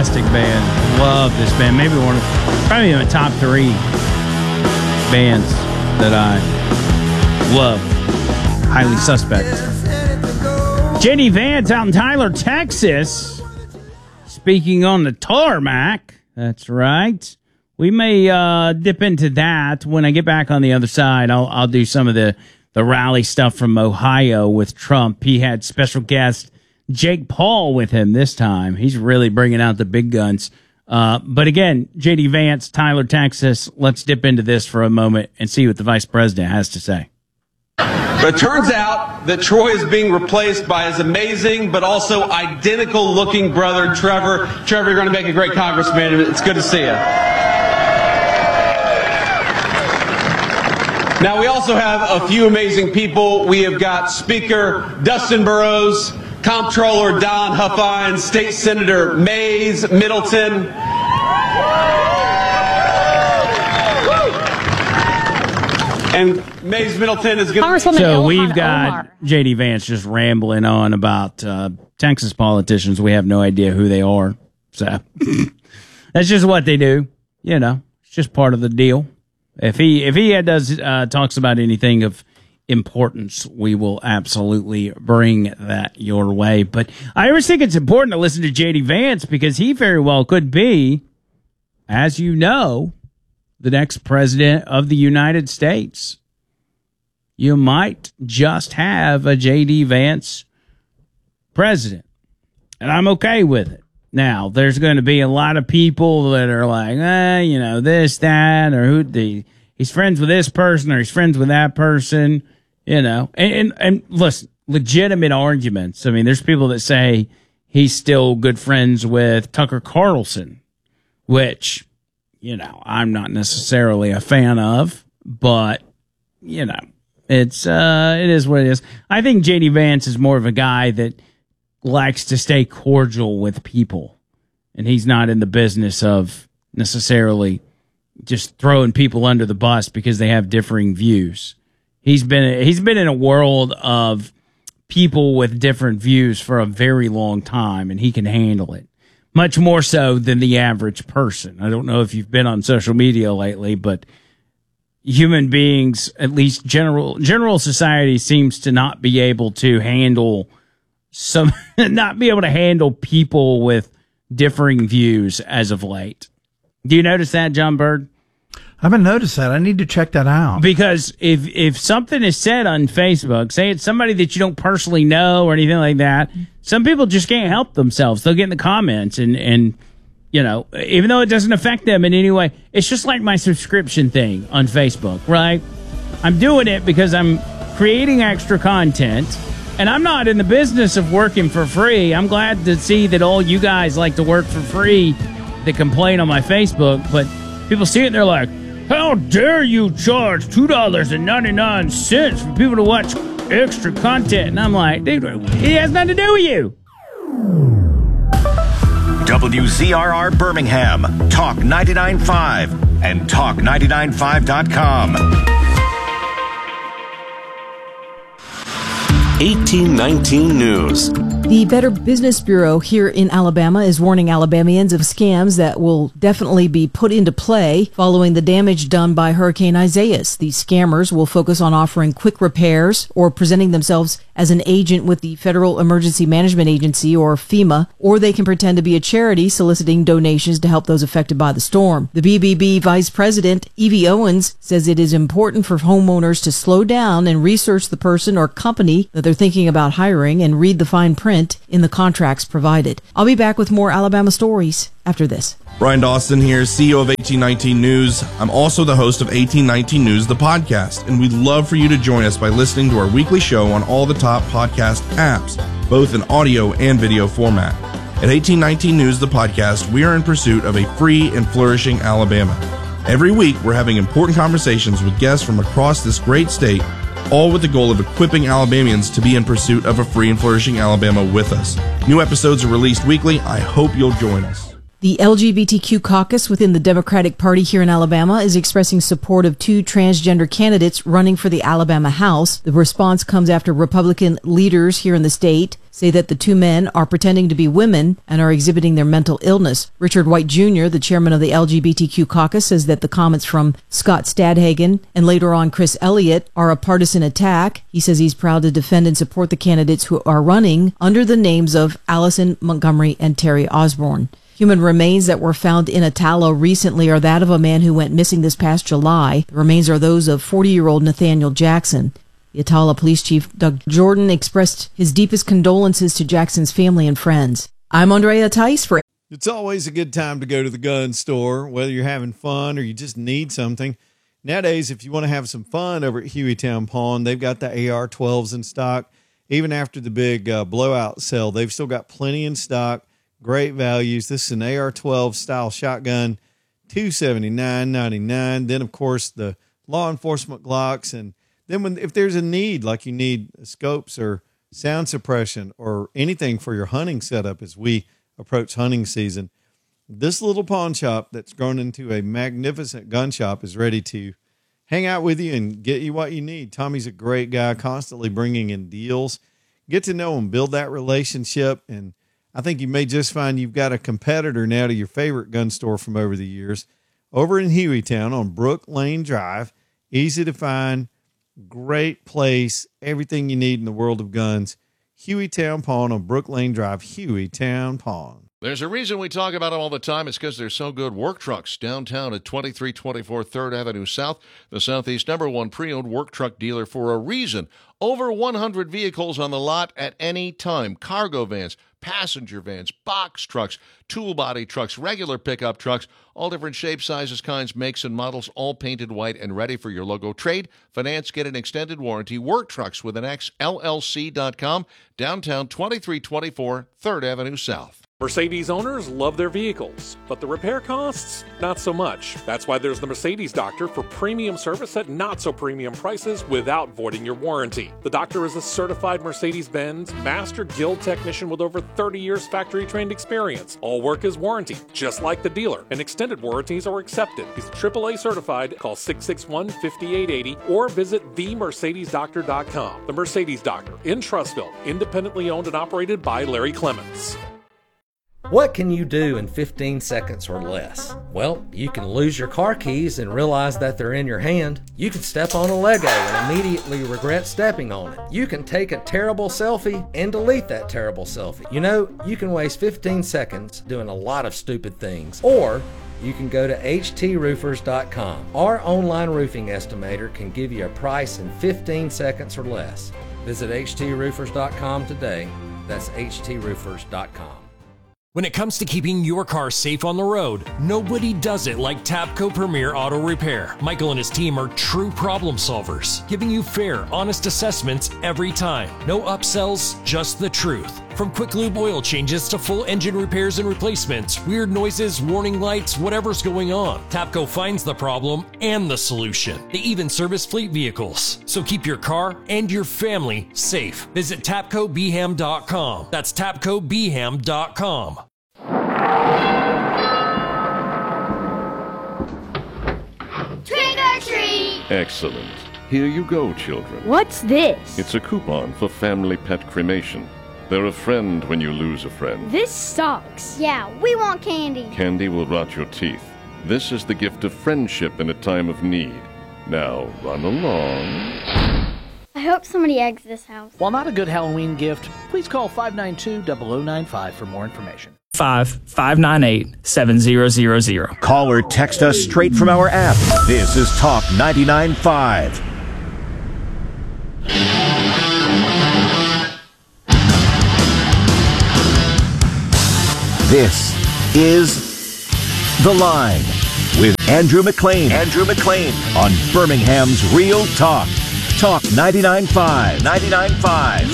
fantastic band. Love this band. Maybe probably in the top 3 bands that I love. Highly Suspect. JD Vance out in Tyler, Texas. Speaking on the tarmac. That's right. We may dip into that when I get back on the other side. I'll do some of the rally stuff from Ohio with Trump. He had special guest Jake Paul with him this time. He's really bringing out the big guns. But again, JD Vance, Tyler, Texas. Let's dip into this for a moment and see what the vice president has to say. But it turns out that Troy is being replaced by his amazing but also identical looking brother, Trevor. Trevor, you're going to make a great congressman. It's good to see you. Now, we also have a few amazing people. We have got Speaker Dustin Burrows, Comptroller Don Huffine, State Senator Mays Middleton. And Mays Middleton is going to... So we've got J.D. Vance just rambling on about Texas politicians. We have no idea who they are. So that's just what they do. You know, it's just part of the deal. If he does talks about anything of importance, we will absolutely bring that your way. But I always think it's important to listen to J.D. Vance because he very well could be, as you know, the next president of the United States. You might just have a J.D. Vance president, and I'm okay with it. Now, there's going to be a lot of people that are like, you know, this, that, or he's friends with this person or he's friends with that person, you know. And listen, legitimate arguments. I mean, there's people that say he's still good friends with Tucker Carlson, which, you know, I'm not necessarily a fan of, but, you know, it is what it is. I think J.D. Vance is more of a guy that likes to stay cordial with people, and he's not in the business of necessarily just throwing people under the bus because they have differing views. He's been in a world of people with different views for a very long time, and he can handle it much more so than the average person. I don't know if you've been on social media lately, but human beings, at least general society, seems to not be able to handle people with differing views as of late. Do you notice that, John Bird? I haven't noticed that. I need to check that out. Because if something is said on Facebook, say it's somebody that you don't personally know or anything like that, some people just can't help themselves. They'll get in the comments and you know, even though it doesn't affect them in any way, it's just like my subscription thing on Facebook, right? I'm doing it because I'm creating extra content, and I'm not in the business of working for free. I'm glad to see that all you guys like to work for free that complain on my Facebook, but people see it and they're like, how dare you charge $2.99 for people to watch extra content? And I'm like, dude, it has nothing to do with you. WZRR Birmingham, Talk 99.5 and Talk995.com. 1819 News. The Better Business Bureau here in Alabama is warning Alabamians of scams that will definitely be put into play following the damage done by Hurricane Isaias. These scammers will focus on offering quick repairs or presenting themselves as an agent with the Federal Emergency Management Agency, or FEMA, or they can pretend to be a charity soliciting donations to help those affected by the storm. The BBB Vice President, Evie Owens, says it is important for homeowners to slow down and research the person or company that they're thinking about hiring and read the fine print in the contracts provided. I'll be back with more Alabama stories after this. Brian Dawson here, CEO of 1819 News. I'm also the host of 1819 News, the podcast, and we'd love for you to join us by listening to our weekly show on all the top podcast apps, both in audio and video format. At 1819 News, the podcast, we are in pursuit of a free and flourishing Alabama. Every week, we're having important conversations with guests from across this great state, all with the goal of equipping Alabamians to be in pursuit of a free and flourishing Alabama with us. New episodes are released weekly. I hope you'll join us. The LGBTQ caucus within the Democratic Party here in Alabama is expressing support of 2 transgender candidates running for the Alabama House. The response comes after Republican leaders here in the state say that the 2 men are pretending to be women and are exhibiting their mental illness. Richard White Jr., the chairman of the LGBTQ caucus, says that the comments from Scott Stadhagen and later on Chris Elliott are a partisan attack. He says he's proud to defend and support the candidates who are running under the names of Allison Montgomery and Terry Osborne. Human remains that were found in Attala recently are that of a man who went missing this past July. The remains are those of 40-year-old Nathaniel Jackson. The Attala Police Chief Doug Jordan expressed his deepest condolences to Jackson's family and friends. I'm Andrea Tice for... It's always a good time to go to the gun store, whether you're having fun or you just need something. Nowadays, if you want to have some fun over at Hueytown Pawn, they've got the AR-12s in stock. Even after the big blowout sale, they've still got plenty in stock. Great values. This is an AR-12 style shotgun, $279.99. Then, of course, the law enforcement Glocks. And then if there's a need, like you need scopes or sound suppression or anything for your hunting setup as we approach hunting season, this little pawn shop that's grown into a magnificent gun shop is ready to hang out with you and get you what you need. Tommy's a great guy, constantly bringing in deals. Get to know him, build that relationship, and I think you may just find you've got a competitor now to your favorite gun store from over the years. Over in Hueytown on Brook Lane Drive, easy to find, great place, everything you need in the world of guns. Hueytown Pawn on Brook Lane Drive, Hueytown Pawn. There's a reason we talk about them all the time. It's because they're so good. Work Trucks downtown at 2324 3rd Avenue South, the Southeast #1 pre-owned work truck dealer for a reason. Over 100 vehicles on the lot at any time. Cargo vans, passenger vans, box trucks, tool body trucks, regular pickup trucks, all different shapes, sizes, kinds, makes, and models, all painted white and ready for your logo. Trade, finance, get an extended warranty. Work Trucks with an X, LLC.com, downtown 2324 3rd Avenue South. Mercedes owners love their vehicles, but the repair costs, not so much. That's why there's the Mercedes Doctor for premium service at not-so-premium prices without voiding your warranty. The Doctor is a certified Mercedes-Benz Master Guild technician with over 30 years factory-trained experience. All work is warranted, just like the dealer, and extended warranties are accepted. He's AAA certified. Call 661-5880 or visit themercedesdoctor.com. The Mercedes Doctor in Trussville, independently owned and operated by Larry Clements. What can you do in 15 seconds or less? Well, you can lose your car keys and realize that they're in your hand. You can step on a Lego and immediately regret stepping on it. You can take a terrible selfie and delete that terrible selfie. You know, you can waste 15 seconds doing a lot of stupid things. Or you can go to HTRoofers.com. Our online roofing estimator can give you a price in 15 seconds or less. Visit HTRoofers.com today. That's HTRoofers.com. When it comes to keeping your car safe on the road, nobody does it like Tapco Premier Auto Repair. Michael and his team are true problem solvers, giving you fair, honest assessments every time. No upsells, just the truth. From quick lube oil changes to full engine repairs and replacements, weird noises, warning lights, whatever's going on, Tapco finds the problem and the solution. They even service fleet vehicles. So keep your car and your family safe. Visit TapcoBeham.com. That's TapcoBeham.com. Trick or treat! Excellent. Here you go, children. What's this? It's a coupon for family pet cremation. They're a friend when you lose a friend. This sucks. Yeah, we want candy. Candy will rot your teeth. This is the gift of friendship in a time of need. Now, run along. I hope somebody eggs this house. While not a good Halloween gift, please call 592-0095 for more information. 598-7000. Call or text us straight from our app. This is Talk 99.5. This is The Line with Andrew McLean. Andrew McLean on Birmingham's Real Talk. Talk 99.5. 99.5.